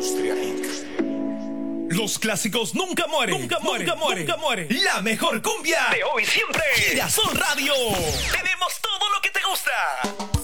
Industria Inc. Los clásicos nunca mueren, nunca mueren, nunca mueren, nunca mueren. La mejor cumbia De hoy siempre. Girasol Radio. Tenemos todo lo que te gusta.